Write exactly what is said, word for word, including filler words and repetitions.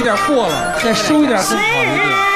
点过了，再收一点更好一点。